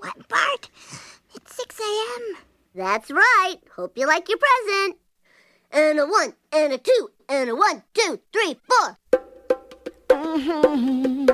What, Bart? It's 6 a.m. That's right. Hope you like your present. And a 1, and a 2, and a 1, 2, 3, 4.